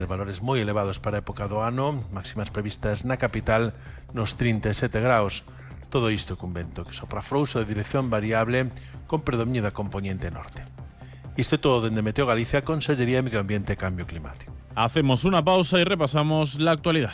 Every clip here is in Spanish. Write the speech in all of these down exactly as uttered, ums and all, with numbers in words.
Valores moi elevados para a época do ano, máximas previstas na capital nos trinta e sete graus. Todo isto cun vento que sopra frouxo de dirección variable con predominio da componente norte. Isto é todo dende Meteo Galicia, Consellería de Medio Ambiente e Cambio Climático. Hacemos una pausa y repasamos la actualidad.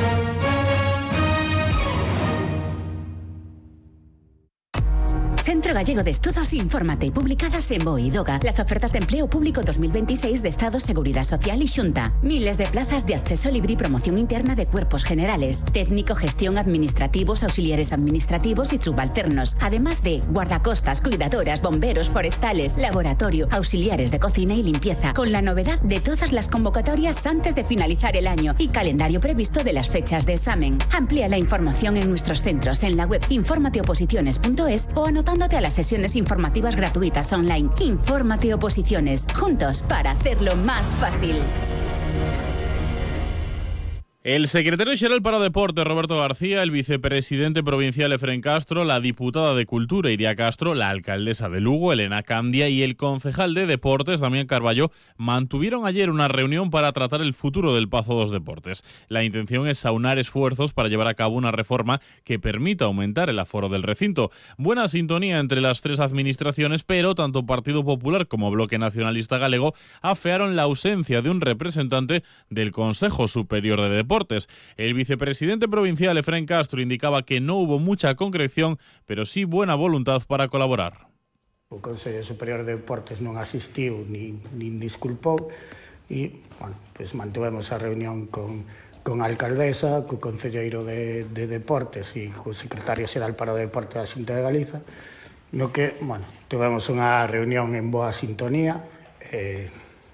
Centro Gallego de Estudos Infórmate, publicadas en BOE y DOGA, las ofertas de empleo público dos mil veintiséis de Estado, Seguridad Social y Xunta. Miles de plazas de acceso libre y promoción interna de cuerpos generales, técnico, gestión, administrativos, auxiliares administrativos y subalternos. Además de guardacostas, cuidadoras, bomberos, forestales, laboratorio, auxiliares de cocina y limpieza, con la novedad de todas las convocatorias antes de finalizar el año y calendario previsto de las fechas de examen. Amplía la información en nuestros centros en la web informateoposiciones punto es o anotando a las sesiones informativas gratuitas online. Infórmate Oposiciones, juntos para hacerlo más fácil. El secretario xeral para o Deporte, Roberto García, el vicepresidente provincial Efrén Castro, la diputada de Cultura Iria Castro, la alcaldesa de Lugo Elena Candia y el concejal de Deportes Damián Carballo mantuvieron ayer una reunión para tratar el futuro del Pazo dos Deportes. La intención es aunar esfuerzos para llevar a cabo una reforma que permita aumentar el aforo del recinto. Buena sintonía entre las tres administraciones, pero tanto Partido Popular como Bloque Nacionalista Galego afearon la ausencia de un representante del Consejo Superior de Deportes. El vicepresidente provincial Efrén Castro indicaba que no hubo mucha concreción, pero sí buena voluntad para colaborar. O Consello Superior de Deportes non asistiu nin, nin disculpou e, bueno, pues mantuvemos a reunión con, con a alcaldesa, co concelleiro de, de Deportes e co secretario xeral para o Deporte da Xunta de Galiza, no que, bueno, tuvemos unha reunión en boa sintonía. Eh,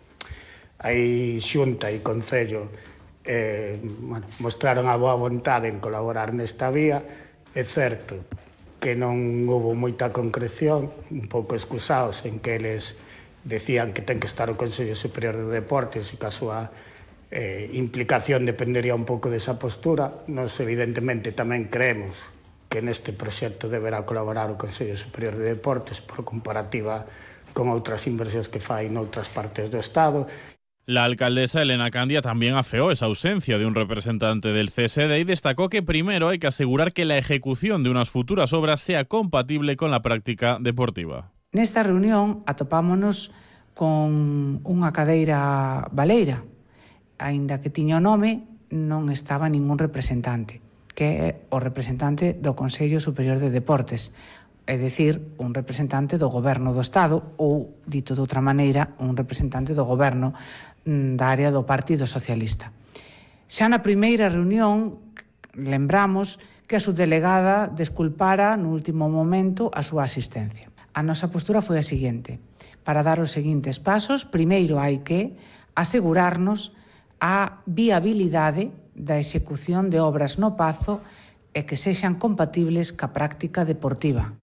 hai Xunta e Concello Eh, bueno, mostraron a boa vontade en colaborar nesta vía. É certo que non houve moita concreción, un pouco excusados en que eles decían que ten que estar o Consello Superior de Deportes e que a súa eh, implicación dependería un pouco desa postura. Nos evidentemente tamén creemos que neste proxecto deberá colaborar o Consello Superior de Deportes por comparativa con outras inversións que fai noutras partes do Estado. La alcaldesa Elena Candia también afeó esa ausencia de un representante del C S D y destacó que primero hay que asegurar que la ejecución de unas futuras obras sea compatible con la práctica deportiva. Nesta reunión atopámonos con unha cadeira baleira, aínda que tiña o nome, non estaba ningún representante, que é o representante do Consello Superior de Deportes, é dicir, un representante do Goberno do Estado ou, dito de outra maneira, un representante do Goberno da área do Partido Socialista. Xa na primeira reunión lembramos que a subdelegada desculpara no último momento a súa asistencia. A nosa postura foi a seguinte: para dar os seguintes pasos, primeiro hai que asegurarnos a viabilidade da execución de obras no Pazo e que sexan compatibles ca práctica deportiva.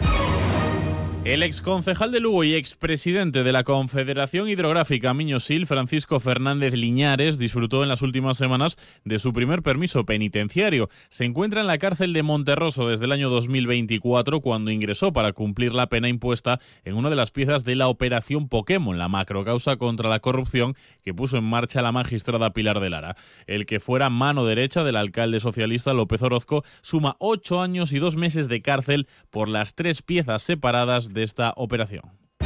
El exconcejal de Lugo y expresidente de la Confederación Hidrográfica Miño-Sil, Francisco Fernández Liñares, disfrutó en las últimas semanas de su primer permiso penitenciario. Se encuentra en la cárcel de Monterroso desde el año dos mil veinticuatro, cuando ingresó para cumplir la pena impuesta en una de las piezas de la Operación Pokémon, la macrocausa contra la corrupción que puso en marcha la magistrada Pilar de Lara. El que fuera mano derecha del alcalde socialista López Orozco suma ocho años y dos meses de cárcel por las tres piezas separadas de esta operación.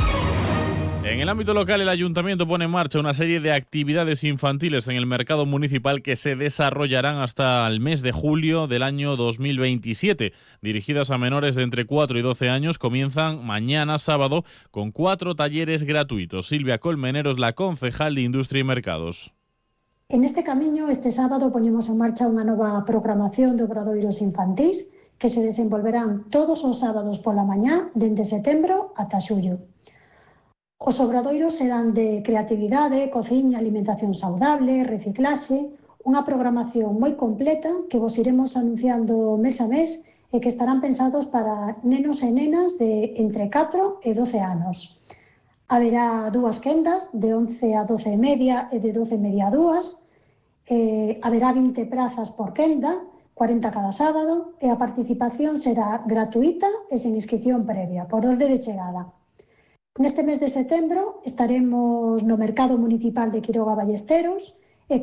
En el ámbito local, el Ayuntamiento pone en marcha una serie de actividades infantiles en el mercado municipal que se desarrollarán hasta el mes de julio del año dos mil veintisiete. Dirigidas a menores de entre cuatro y doce años, comienzan mañana sábado con cuatro talleres gratuitos. Silvia Colmeneros, la concejal de Industria y Mercados. En este camiño, este sábado, poñemos en marcha unha nova programación de obradoiros infantís que se desenvolverán todos os sábados pola mañá dende setembro ata xullo. Os obradoiros serán de creatividade, cociña, alimentación saudable, reciclaxe, unha programación moi completa que vos iremos anunciando mes a mes e que estarán pensados para nenos e nenas de entre catro e doce anos. Haberá dúas quendas, de once a doce e media e de doce e media a dúas. Eh, haberá vinte prazas por quenda, cuarenta cada sábado, e a participación será gratuita e sen inscripción previa, por orde de chegada. Neste mes de setembro estaremos no Mercado Municipal de Quiroga Ballesteros,